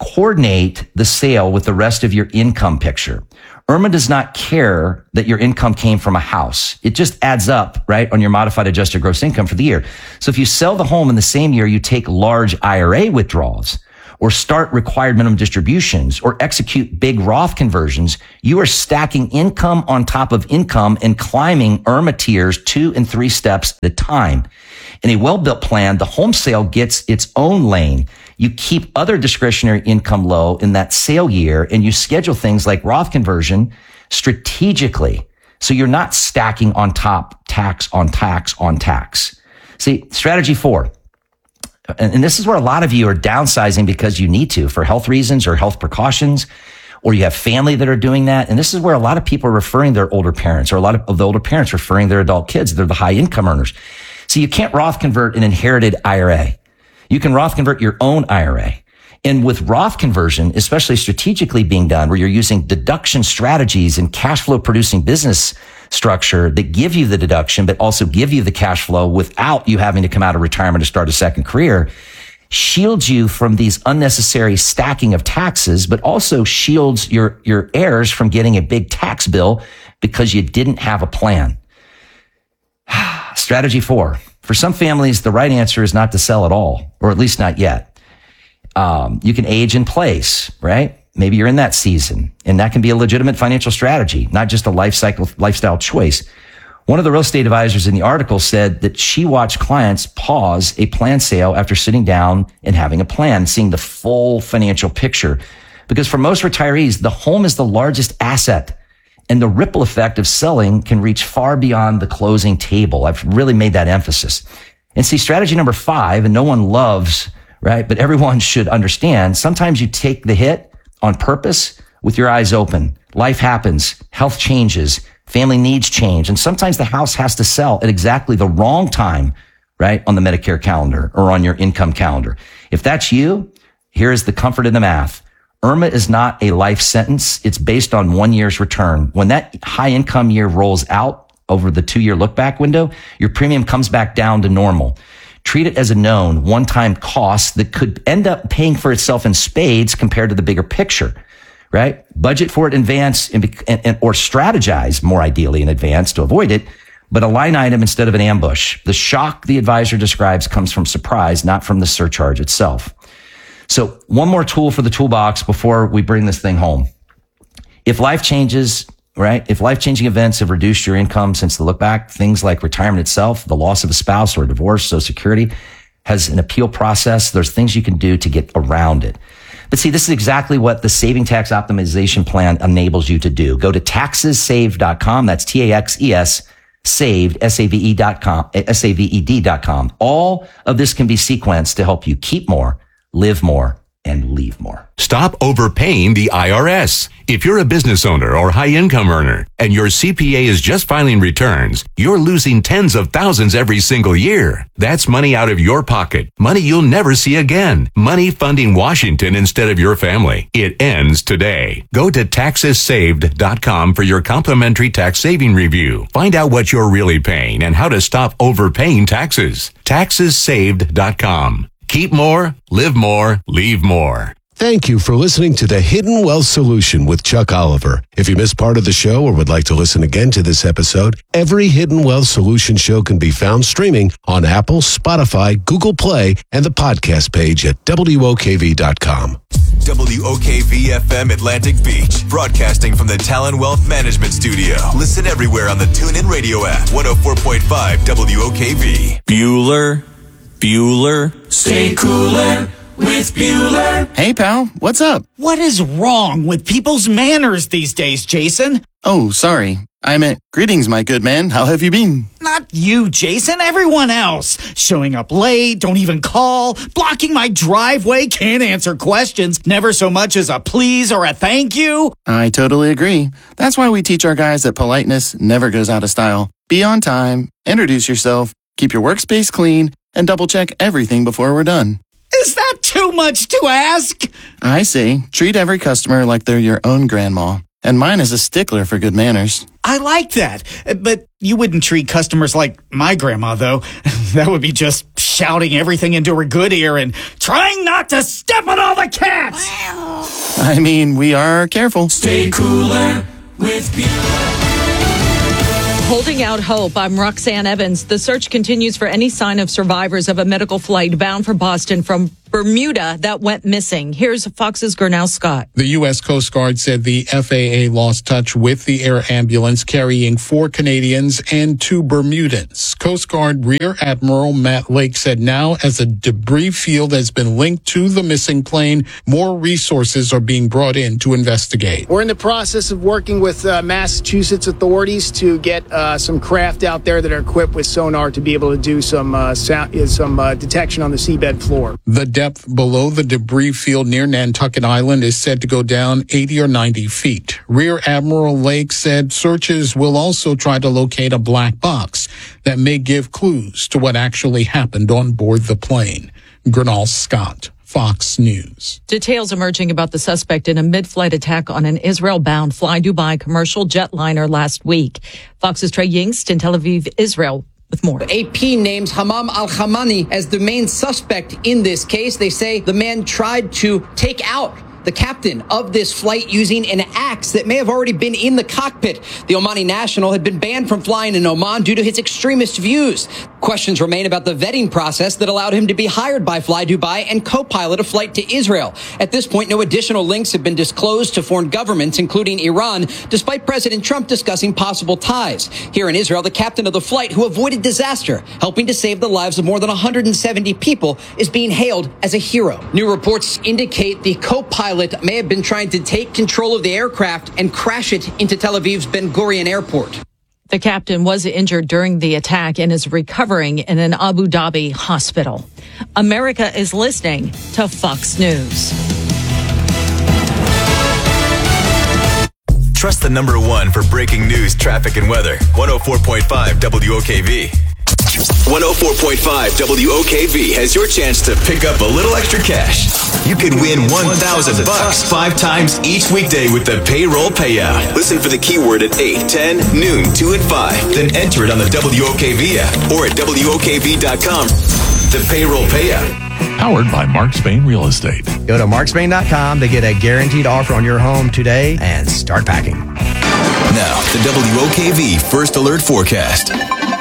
coordinate the sale with the rest of your income picture. IRMA does not care that your income came from a house. It just adds up, right, on your modified adjusted gross income for the year. So if you sell the home in the same year, you take large I R A withdrawals or start required minimum distributions or execute big Roth conversions, you are stacking income on top of income and climbing IRMA tiers two and three steps at a time. In a well-built plan, the home sale gets its own lane. You keep other discretionary income low in that sale year, and you schedule things like Roth conversion strategically. So you're not stacking on top, tax on tax on tax. See, strategy four. And this is where a lot of you are downsizing because you need to for health reasons or health precautions, or you have family that are doing that. And this is where a lot of people are referring their older parents, or a lot of the older parents referring their adult kids. They're the high income earners. So you can't Roth convert an inherited I R A. You can Roth convert your own I R A. And with Roth conversion, especially strategically being done, where you're using deduction strategies and cash flow producing business structure that give you the deduction, but also give you the cash flow without you having to come out of retirement to start a second career, shields you from these unnecessary stacking of taxes, but also shields your, your heirs from getting a big tax bill because you didn't have a plan. Strategy four. For some families, the right answer is not to sell at all, or at least not yet. Um, you can age in place, right? Maybe you're in that season, and that can be a legitimate financial strategy, not just a life cycle, lifestyle choice. One of the real estate advisors in the article said that she watched clients pause a planned sale after sitting down and having a plan, seeing the full financial picture. Because for most retirees, the home is the largest asset, and the ripple effect of selling can reach far beyond the closing table. I've really made that emphasis. And see, strategy number five, and no one loves, right? But everyone should understand, sometimes you take the hit on purpose with your eyes open. Life happens. Health changes. Family needs change. And sometimes the house has to sell at exactly the wrong time, right? On the Medicare calendar or on your income calendar. If that's you, here is the comfort in the math. IRMA is not a life sentence. It's based on one year's return. When that high income year rolls out over the two year look back window, your premium comes back down to normal. Treat it as a known one-time cost that could end up paying for itself in spades compared to the bigger picture, right? Budget for it in advance and, and, or strategize more ideally in advance to avoid it, but a line item instead of an ambush. The shock the advisor describes comes from surprise, not from the surcharge itself. So one more tool for the toolbox before we bring this thing home. If life changes, right? If life-changing events have reduced your income since the look back, things like retirement itself, the loss of a spouse or a divorce, Social Security has an appeal process. There's things you can do to get around it. But see, this is exactly what the Saving Tax Optimization Plan enables you to do. Go to taxes saved dot com. That's T A X E S saved, S A V E dot com, S A V E D dot com. All of this can be sequenced to help you keep more, live more, and leave more. Stop overpaying the I R S. If you're a business owner or high-income earner and your C P A is just filing returns, you're losing tens of thousands every single year. That's money out of your pocket, money you'll never see again, money funding Washington instead of your family. It ends today. Go to taxes saved dot com for your complimentary tax saving review. Find out what you're really paying and how to stop overpaying taxes. taxes saved dot com. Keep more, live more, leave more. Thank you for listening to The Hidden Wealth Solution with Chuck Oliver. If you missed part of the show or would like to listen again to this episode, every Hidden Wealth Solution show can be found streaming on Apple, Spotify, Google Play, and the podcast page at W O K V dot com. W O K V F M Atlantic Beach, broadcasting from the Talon Wealth Management Studio. Listen everywhere on the TuneIn Radio app, one oh four point five W O K V. Bueller, Bueller, stay cooler with Bueller. Hey, pal, what's up? What is wrong with people's manners these days, Jason? Oh, sorry. I meant, greetings, my good man. How have you been? Not you, Jason. Everyone else. Showing up late, don't even call, blocking my driveway, can't answer questions, never so much as a please or a thank you. I totally agree. That's why we teach our guys that politeness never goes out of style. Be on time, introduce yourself, keep your workspace clean, and double-check everything before we're done. Is that too much to ask? I see. Treat every customer like they're your own grandma. And mine is a stickler for good manners. I like that. But you wouldn't treat customers like my grandma, though. That would be just shouting everything into her good ear and trying not to step on all the cats. I mean, we are careful. Stay cooler with Bueller. Holding out hope. I'm Roxanne Evans. The search continues for any sign of survivors of a medical flight bound for Boston from Bermuda that went missing. Here's Fox's Gurnell Scott. The U S Coast Guard said the F A A lost touch with the air ambulance carrying four Canadians and two Bermudans. Coast Guard Rear Admiral Matt Lake said now, as a debris field has been linked to the missing plane, more resources are being brought in to investigate. We're in the process of working with uh, Massachusetts authorities to get uh, some craft out there that are equipped with sonar to be able to do some uh, sound, some uh, detection on the seabed floor. The depth below the debris field near Nantucket Island is said to go down eighty or ninety feet. Rear Admiral Lake said searches will also try to locate a black box that may give clues to what actually happened on board the plane. Gurnell Scott, Fox News. Details emerging about the suspect in a mid-flight attack on an Israel-bound Fly Dubai commercial jetliner last week. Fox's Trey Yingst in Tel Aviv, Israel, with more. A P names Hamam al-Hamani as the main suspect in this case. They say the man tried to take out the captain of this flight using an axe that may have already been in the cockpit. The Omani national had been banned from flying in Oman due to his extremist views. Questions remain about the vetting process that allowed him to be hired by Fly Dubai and co-pilot a flight to Israel. At this point, no additional links have been disclosed to foreign governments, including Iran, despite President Trump discussing possible ties. Here in Israel, the captain of the flight, who avoided disaster, helping to save the lives of more than one hundred seventy people, is being hailed as a hero. New reports indicate the co-pilot may have been trying to take control of the aircraft and crash it into Tel Aviv's Ben Gurion Airport. The captain was injured during the attack and is recovering in an Abu Dhabi hospital. America is listening to Fox News. Trust the number one for breaking news, traffic, and weather. one oh four point five W O K V. one oh four point five W O K V has your chance to pick up a little extra cash. You could win one thousand bucks five times each weekday with the payroll payout. Listen for the keyword at eight, ten, noon, two, and five. Then enter it on the W O K V app or at W O K V dot com. The payroll payout. Powered by Mark Spain Real Estate. Go to mark spain dot com to get a guaranteed offer on your home today and start packing. Now, the W O K V First Alert Forecast.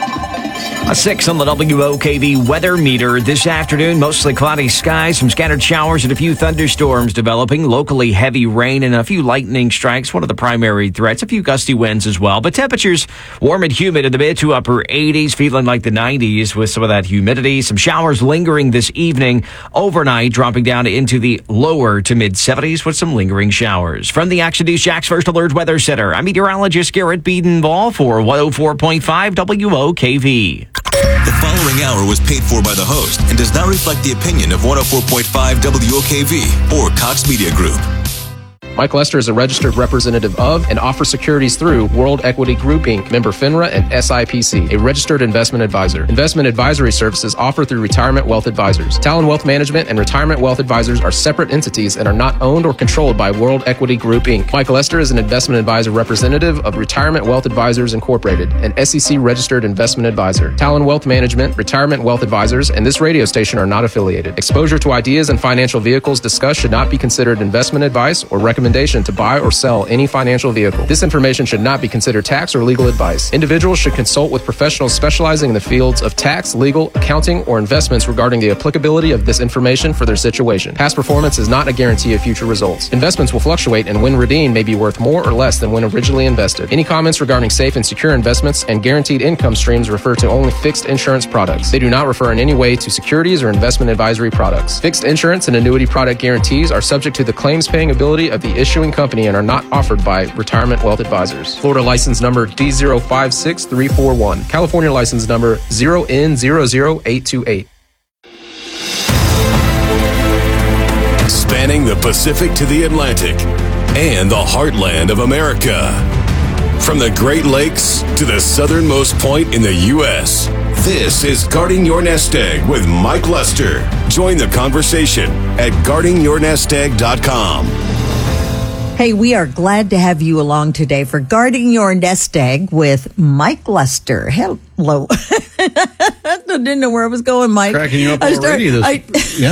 A six on the W O K V weather meter this afternoon. Mostly cloudy skies, some scattered showers and a few thunderstorms developing. Locally heavy rain and a few lightning strikes. One of the primary threats. A few gusty winds as well. But temperatures warm and humid in the mid to upper eighties, feeling like the nineties with some of that humidity. Some showers lingering this evening. Overnight dropping down into the lower to mid seventies with some lingering showers. From the Action News Jack's First Alert Weather Center, I'm meteorologist Garrett Beedenball for one oh four point five W O K V. The following hour was paid for by the host and does not reflect the opinion of one oh four point five W O K V or Cox Media Group. Mike Lester is a registered representative of and offers securities through World Equity Group Incorporated, member FINRA and S I P C, a registered investment advisor. Investment advisory services offered through Retirement Wealth Advisors. Talon Wealth Management and Retirement Wealth Advisors are separate entities and are not owned or controlled by World Equity Group Incorporated. Mike Lester is an investment advisor representative of Retirement Wealth Advisors Incorporated, an S E C registered investment advisor. Talon Wealth Management, Retirement Wealth Advisors, and this radio station are not affiliated. Exposure to ideas and financial vehicles discussed should not be considered investment advice or recommendation to buy or sell any financial vehicle. This information should not be considered tax or legal advice. Individuals should consult with professionals specializing in the fields of tax, legal, accounting, or investments regarding the applicability of this information for their situation. Past performance is not a guarantee of future results. Investments will fluctuate and when redeemed may be worth more or less than when originally invested. Any comments regarding safe and secure investments and guaranteed income streams refer to only fixed insurance products. They do not refer in any way to securities or investment advisory products. Fixed insurance and annuity product guarantees are subject to the claims paying ability of the issuing company and are not offered by Retirement Wealth Advisors. Florida license number D zero five six three four one. California license number zero N zero zero eight two eight. Spanning the Pacific to the Atlantic and the heartland of America. From the Great Lakes to the southernmost point in the U S, this is Guarding Your Nest Egg with Mike Lester. Join the conversation at guarding your nest egg dot com. Hey, we are glad to have you along today for Guarding Your Nest Egg with Mike Lester. Hello. I didn't know where I was going, Mike. Cracking you up I already. start, This, I, yeah.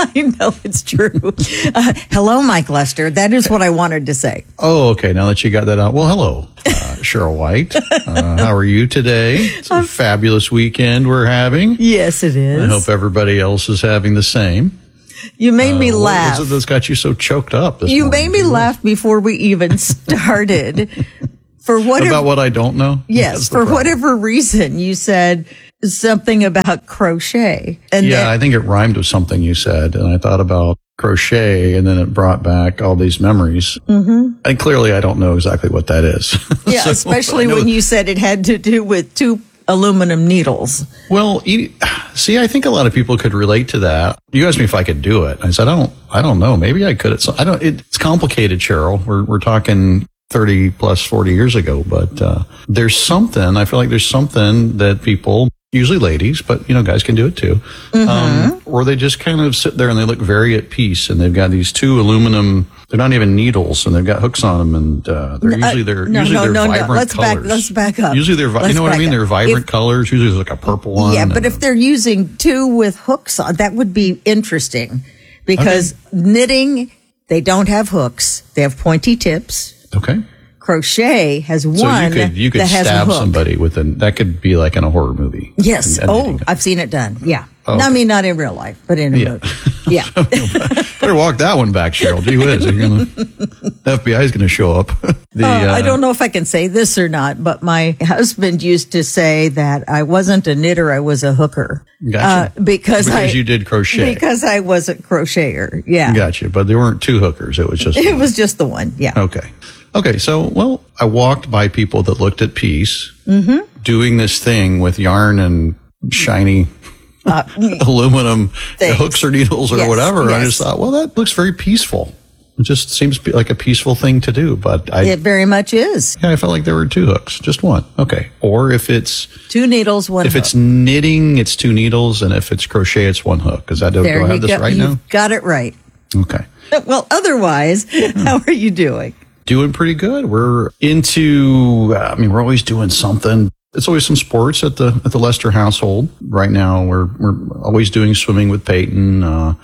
I know it's true. Uh, hello, Mike Lester. That is what I wanted to say. Oh, okay. Now that you got that out. Well, hello, uh, Cheryl White. Uh, how are you today? It's a fabulous weekend we're having. Yes, it is. I hope everybody else is having the same. You made me uh, laugh. What was it that's got you so choked up this You morning? made me laugh before we even started. For whatever, About what I don't know? Yes, for problem. whatever reason, you said something about crochet. And yeah, that, I think it rhymed with something you said, and I thought about crochet, and then it brought back all these memories. Mhm. And clearly, I don't know exactly what that is. Yeah, So, especially I know- when you said it had to do with two aluminum needles. Well, you, see, I think a lot of people could relate to that. You asked me if I could do it. I said, I don't, I don't know. Maybe I could. It's, I don't. It, it's complicated, Cheryl. We're we're talking thirty plus forty years ago, but uh, there's something. I feel like there's something that people, usually ladies, but you know, guys can do it too. Mm-hmm. Um, or they just kind of sit there and they look very at peace, and they've got these two aluminum. They're not even needles, and they've got hooks on them, and uh, they're No, usually they're no, usually no, they're no, no. vibrant Let's back- colors. let's back up. Usually they're vi- you Let's know what I back mean. up. They're vibrant If- colors. Usually there's like a purple one. Yeah, but and- if they're using two with hooks on, that would be interesting because knitting, they don't have hooks. They have pointy tips. Okay. Crochet has one So you could you could that has a stab hook. somebody with an that could be like in a horror movie. Yes. And- and Oh, knitting. I've seen it done. Yeah. Oh, No, I mean, not in real life, but in a Yeah. movie. Yeah. Better walk that one back, Cheryl. Gee whiz, you're gonna, the F B I is going to show up. The, Uh, I uh, don't know if I can say this or not, but my husband used to say that I wasn't a knitter, I was a hooker. Gotcha. Uh, because I, Because you did crochet. Because I was a crocheter. Yeah. Gotcha. But there weren't two hookers. It was just It was just the one. Yeah. okay. Okay. So, well, I walked by people that looked at peace Mm-hmm. doing this thing with yarn and shiny Uh, aluminum Things. hooks or needles or Yes, whatever. I yes. just thought, well, that looks very peaceful. It just seems to be like a peaceful thing to do. But I, it very much is. yeah, I felt like there were two hooks, just one. Okay. Or if it's Two needles, one if hook. it's knitting, it's two needles, and if it's crochet, it's one hook. Is that do There I you have this go. right You've now? got it right. Okay. Well, otherwise, how are you doing? Doing pretty good. We're into. Uh, I mean, we're always doing something. It's always some sports at the at the Lester household. Right now, we're we're always doing swimming with Peyton. Uh,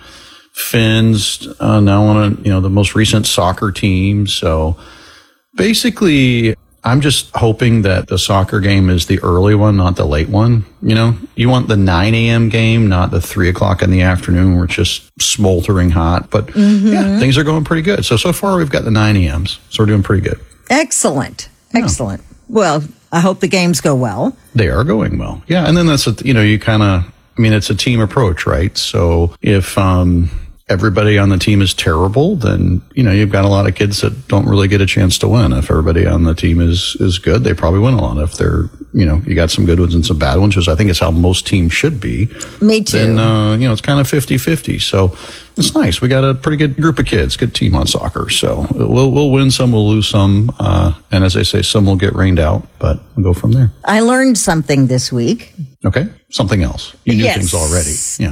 Finn's uh, now on a, you know the most recent soccer team. So basically, I'm just hoping that the soccer game is the early one, not the late one. You know, you want the nine a.m. game, not the three o'clock in the afternoon where it's just smoldering hot. But Mhm. yeah, things are going pretty good. So so far, we've got the nine a.m.s, so we're doing pretty good. Excellent. Excellent. Well, I hope the games go well. They are going well. Yeah. And then that's, a, you know, you kind of, I mean, it's a team approach, right? So if, um, everybody on the team is terrible, then, you know, you've got a lot of kids that don't really get a chance to win. If everybody on the team is, is good, they probably win a lot. If they're, you know, you got some good ones and some bad ones, which I think is how most teams should be. Me too. Then, uh, you know, it's kind of fifty-fifty. So it's nice. We got a pretty good group of kids, good team on soccer. So we'll, we'll win some, we'll lose some. Uh, and as I say, some will get rained out, but we'll go from there. I learned something this week. Okay. Something else. You knew Yes. things already.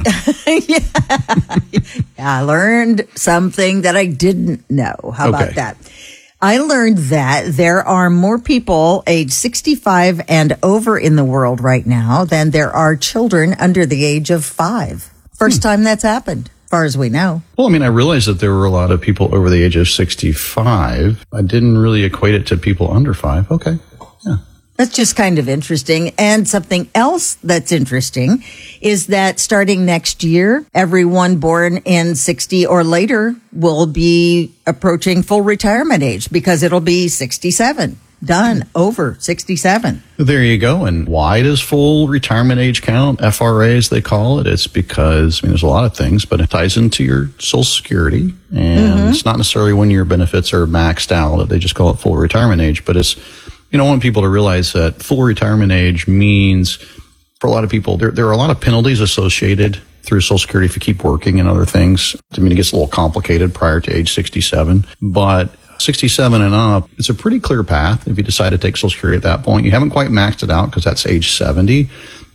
Yeah. I learned something that I didn't know. How about Okay. that? I learned that there are more people age sixty-five and over in the world right now than there are children under the age of five. First time that's happened, as far as we know. Well, I mean, I realized that there were a lot of people over the age of sixty-five. I didn't really equate it to people under five. Okay. That's just kind of interesting. And something else that's interesting is that starting next year, everyone born in sixty or later will be approaching full retirement age because it'll be sixty-seven. Done. Over. sixty-seven. There you go. And why does full retirement age count? F R A, as they call it. It's because, I mean, there's a lot of things, but it ties into your Social Security. And Mm-hmm. it's not necessarily when your benefits are maxed out. They just call it full retirement age. But it's, you know, I want people to realize that full retirement age means, for a lot of people, there, there are a lot of penalties associated through Social Security if you keep working and other things. I mean, it gets a little complicated prior to age sixty-seven. But sixty-seven and up, it's a pretty clear path if you decide to take Social Security at that point. You haven't quite maxed it out because that's age seventy.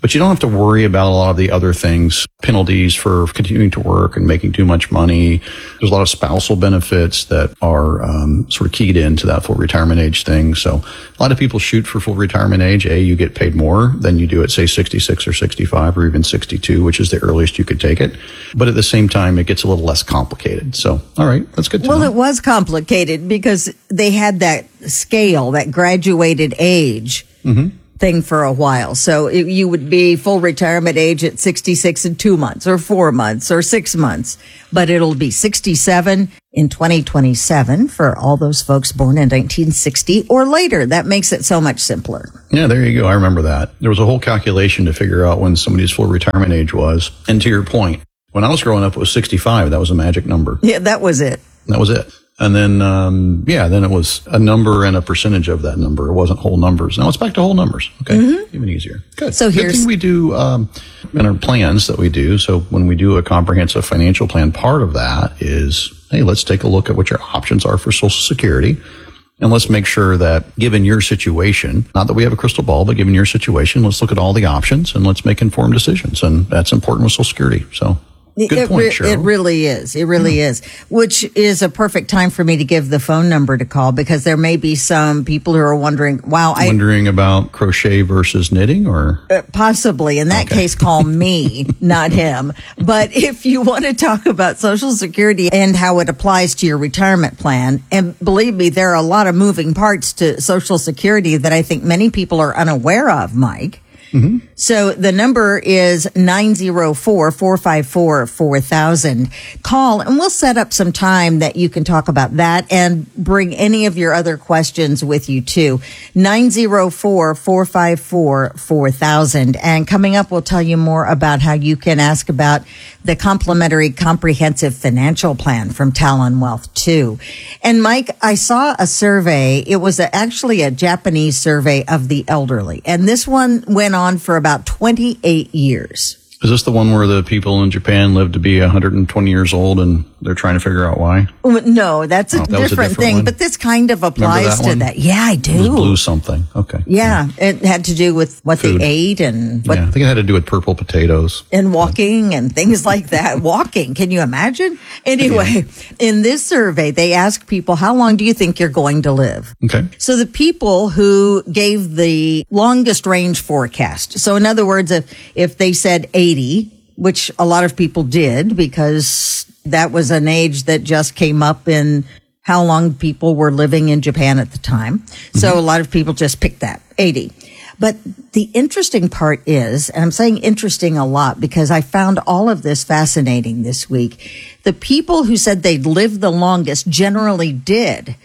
But you don't have to worry about a lot of the other things, penalties for continuing to work and making too much money. There's a lot of spousal benefits that are um, sort of keyed into that full retirement age thing. So a lot of people shoot for full retirement age. A, you get paid more than you do at, say, sixty-six or sixty-five or even sixty-two, which is the earliest you could take it. But at the same time, it gets a little less complicated. So, all right, that's good to well, know. It was complicated because they had that scale, that graduated age. Mm-hmm. thing for a while. So it, you would be full retirement age at sixty-six in two months or four months or six months, but it'll be sixty-seven in twenty twenty-seven for all those folks born in nineteen sixty or later. That makes it so much simpler. Yeah, there you go. I remember that. There was a whole calculation to figure out when somebody's full retirement age was. And to your point, when I was growing up, it was sixty-five. That was a magic number. Yeah, that was it. That was it. And then, um, yeah, then it was a number and a percentage of that number. It wasn't whole numbers. Now it's back to whole numbers. Okay. Mm-hmm. Even easier. Good. So Good here's thing we do, um, in our plans that we do. So when we do a comprehensive financial plan, part of that is, hey, let's take a look at what your options are for Social Security. And let's make sure that given your situation, not that we have a crystal ball, but given your situation, let's look at all the options and let's make informed decisions. And that's important with Social Security. So. Good it, point, re- Cheryl. it really is. It really yeah. is. Which is a perfect time for me to give the phone number to call because there may be some people who are wondering, wow, I... Wondering about crochet versus knitting or... Uh, possibly. In that okay. case, call me, not him. But if you want to talk about Social Security and how it applies to your retirement plan, and believe me, there are a lot of moving parts to Social Security that I think many people are unaware of, Mike. Mm-hmm. So the number is nine zero four, four five four, four thousand. Call and we'll set up some time that you can talk about that and bring any of your other questions with you too. nine zero four, four five four, four thousand. And coming up, we'll tell you more about how you can ask about the complimentary comprehensive financial plan from Talon Wealth too. And Mike, I saw a survey. It was a, actually a Japanese survey of the elderly. And this one went on for about twenty-eight years. Is this the one where the people in Japan live to be one hundred twenty years old and they're trying to figure out why? No, that's a, oh, that different, a different thing, one? But this kind of applies that to one? that. Yeah, I do. It was blue something. Okay. Yeah, yeah. It had to do with what Food. they ate and what. Yeah, I think it had to do with purple potatoes. And walking and things like that. Walking, can you imagine? Anyway, yeah. in this survey, they asked people, how long do you think you're going to live? Okay. So the people who gave the longest range forecast, so in other words, if, if they said eighty, which a lot of people did because that was an age that just came up in how long people were living in Japan at the time. Mm-hmm. So a lot of people just picked that, eighty. But the interesting part is, and I'm saying interesting a lot because I found all of this fascinating this week. The people who said they'd live the longest generally did,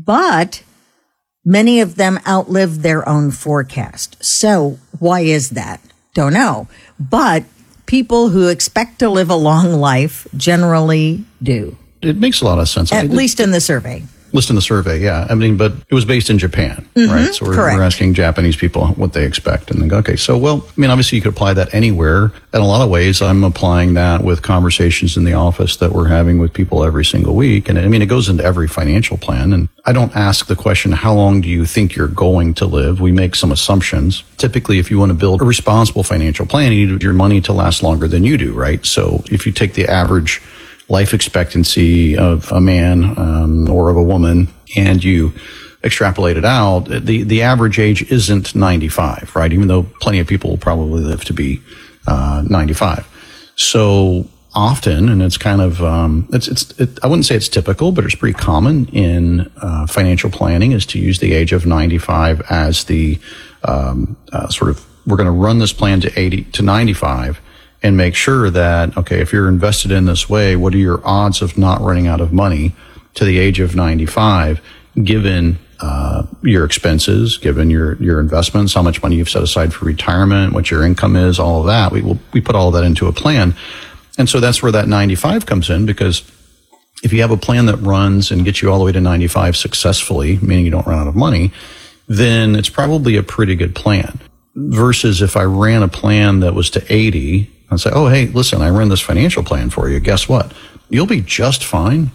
but many of them outlived their own forecast. So why is that? Don't know. But people who expect to live a long life generally do. It makes a lot of sense. At I mean, least in the survey. List in the survey, yeah. I mean, but it was based in Japan, mm-hmm, right? So we're, we're asking Japanese people what they expect. And they go, okay, so, well, I mean, obviously you could apply that anywhere. In a lot of ways, I'm applying that with conversations in the office that we're having with people every single week. And I mean, it goes into every financial plan. And I don't ask the question, how long do you think you're going to live? We make some assumptions. Typically, if you want to build a responsible financial plan, you need your money to last longer than you do, right? So if you take the average life expectancy of a man um, or of a woman, and you extrapolate it out, the, the average age isn't ninety-five, right? Even though plenty of people will probably live to be uh, ninety-five. So often, and it's kind of, um, it's, it's, it, I wouldn't say it's typical, but it's pretty common in uh, financial planning is to use the age of ninety-five as the um, uh, sort of, we're going to run this plan to eighty to ninety-five. And make sure that, okay, if you're invested in this way, what are your odds of not running out of money to the age of ninety-five, given uh, your expenses, given your, your investments, how much money you've set aside for retirement, what your income is, all of that. We will, we put all of that into a plan. And so that's where that ninety-five comes in, because if you have a plan that runs and gets you all the way to ninety-five successfully, meaning you don't run out of money, then it's probably a pretty good plan. Versus if I ran a plan that was to eighty, I'd say, oh, hey, listen, I ran this financial plan for you. Guess what? You'll be just fine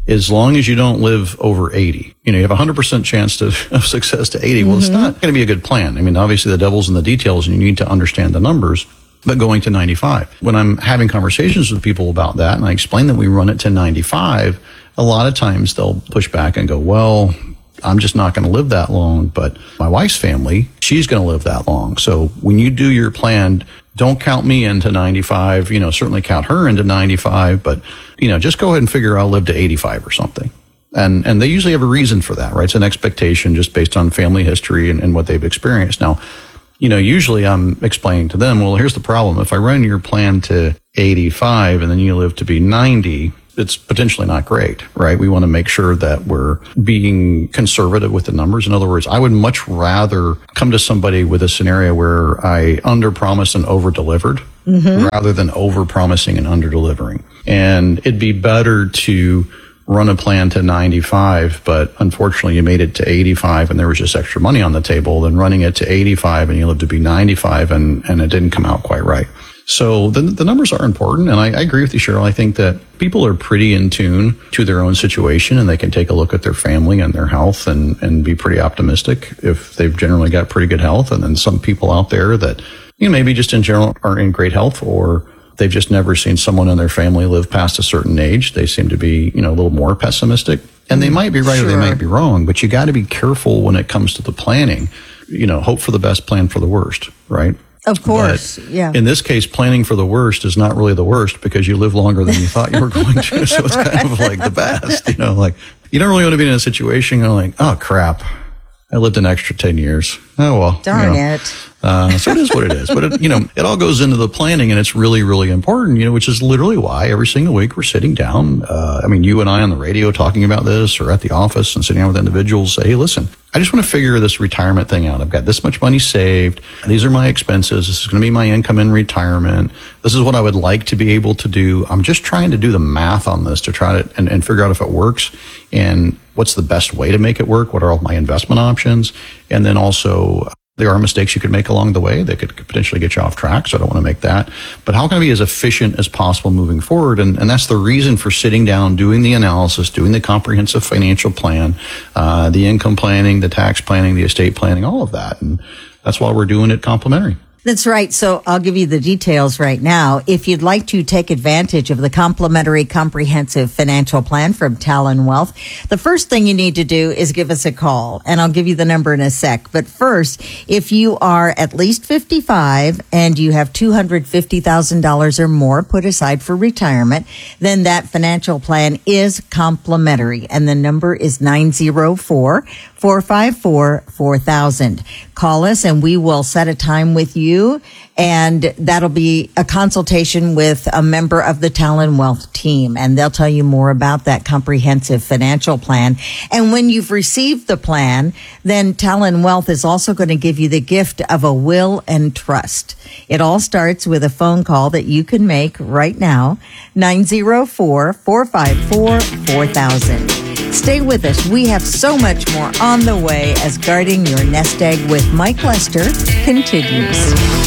as long as you don't live over eighty. You know, you have a one hundred percent chance to, of success to eighty. Well, mm-hmm. It's not going to be a good plan. I mean, obviously the devil's in the details and you need to understand the numbers, but going to ninety-five. When I'm having conversations with people about that and I explain that we run it to ninety-five, a lot of times they'll push back and go, well, I'm just not going to live that long, but my wife's family, she's going to live that long. So when you do your plan, don't count me into ninety-five, you know, certainly count her into ninety-five, but, you know, just go ahead and figure I'll live to eighty-five or something. And, and they usually have a reason for that, right? It's an expectation just based on family history and, and what they've experienced. Now, you know, usually I'm explaining to them, well, here's the problem. If I run your plan to eighty-five and then you live to be ninety, it's potentially not great, right? We want to make sure that we're being conservative with the numbers. In other words, I would much rather come to somebody with a scenario where I under-promised and over-delivered mm-hmm. rather than over-promising and under-delivering. And it'd be better to run a plan to ninety-five, but unfortunately you made it to eighty-five and there was just extra money on the table than running it to eighty-five and you lived to be ninety-five and, and it didn't come out quite right. So the, the numbers are important, and I, I agree with you, Cheryl. I think that people are pretty in tune to their own situation, and they can take a look at their family and their health and, and be pretty optimistic if they've generally got pretty good health. And then some people out there that, you know, maybe just in general are in great health, or they've just never seen someone in their family live past a certain age. They seem to be, you know, a little more pessimistic. And they might be right sure. or they might be wrong, but you got to be careful when it comes to the planning. You know, hope for the best, plan for the worst, right? Of course, but yeah. In this case, planning for the worst is not really the worst because you live longer than you thought you were going to. So it's kind of like the best, you know, like you don't really want to be in a situation you're like, oh crap, I lived an extra ten years. Oh, well. Darn you know. it. Uh, so it is what it is. But, it, you know, it all goes into the planning, and it's really, really important, you know, which is literally why every single week we're sitting down. Uh, I mean, you and I on the radio talking about this, or at the office and sitting down with individuals, say, hey, listen, I just want to figure this retirement thing out. I've got this much money saved. These are my expenses. This is going to be my income in retirement. This is what I would like to be able to do. I'm just trying to do the math on this to try to and, and figure out if it works and what's the best way to make it work. What are all my investment options? And then also, there are mistakes you could make along the way that could potentially get you off track, so I don't want to make that. But how can I be as efficient as possible moving forward? And, and that's the reason for sitting down, doing the analysis, doing the comprehensive financial plan, uh, the income planning, the tax planning, the estate planning, all of that. And that's why we're doing it complimentary. That's right. So I'll give you the details right now. If you'd like to take advantage of the complimentary comprehensive financial plan from Talon Wealth, the first thing you need to do is give us a call, and I'll give you the number in a sec. But first, if you are at least fifty-five and you have two hundred fifty thousand dollars or more put aside for retirement, then that financial plan is complimentary, and the number is nine zero four, four five four, four thousand. Call us and we will set a time with you, and that'll be a consultation with a member of the Talon Wealth team, and they'll tell you more about that comprehensive financial plan. And when you've received the plan, then Talon Wealth is also going to give you the gift of a will and trust. It all starts with a phone call that you can make right now, nine zero four, four five four, four thousand. Stay with us. We have so much more on the way as Guarding Your Nest Egg with Mike Lester continues.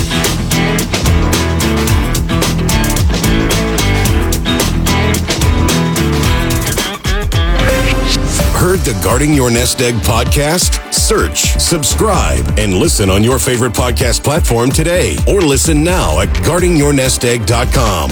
Heard the Guarding Your Nest Egg podcast? Search, subscribe, and listen on your favorite podcast platform today. Or listen now at guarding your nest egg dot com.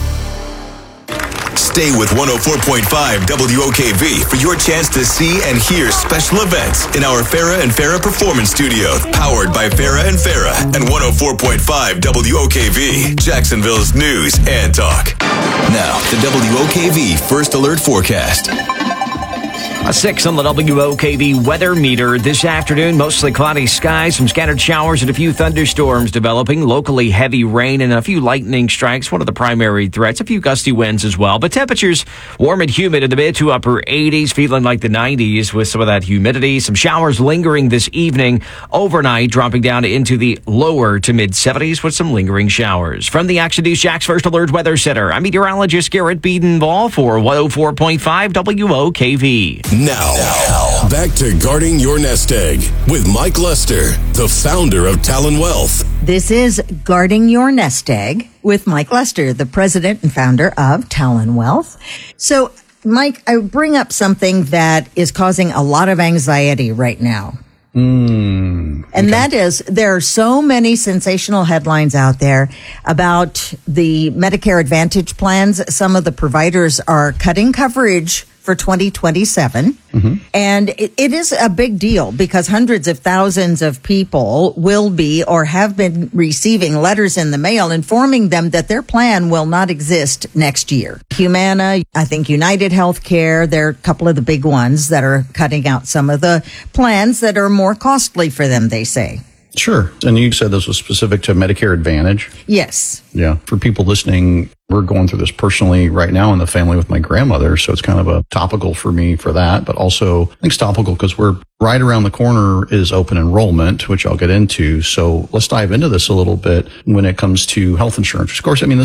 Stay with one oh four point five W O K V for your chance to see and hear special events in our Farah and Farah Performance Studio, powered by Farah and Farah and one oh four point five W O K V, Jacksonville's news and talk. Now, the W O K V First Alert Forecast. A six on the W O K V weather meter this afternoon. Mostly cloudy skies, some scattered showers and a few thunderstorms developing. Locally heavy rain and a few lightning strikes. One of the primary threats. A few gusty winds as well. But temperatures warm and humid in the mid to upper eighties, feeling like the nineties with some of that humidity. Some showers lingering this evening. Overnight, dropping down into the lower to mid seventies with some lingering showers. From the Action News Jax First Alert Weather Center, I'm meteorologist Garrett Beedenball for one oh four point five W O K V. Now, now, back to Guarding Your Nest Egg with Mike Lester, the founder of Talon Wealth. This is Guarding Your Nest Egg with Mike Lester, the president and founder of Talon Wealth. So Mike, I bring up something that is causing a lot of anxiety right now. Mm, and okay. that is, there are so many sensational headlines out there about the Medicare Advantage plans. Some of the providers are cutting coverage for twenty twenty-seven. Mm-hmm. And it, it is a big deal because hundreds of thousands of people will be or have been receiving letters in the mail informing them that their plan will not exist next year. Humana, I think United Healthcare, there are a couple of the big ones that are cutting out some of the plans that are more costly for them, they say. Sure. And you said this was specific to Medicare Advantage? Yes. Yeah. For people listening, we're going through this personally right now in the family with my grandmother. So it's kind of a topical for me for that, but also I think it's topical because we're right around the corner is open enrollment, which I'll get into. So let's dive into this a little bit when it comes to health insurance. Of course, I mean, this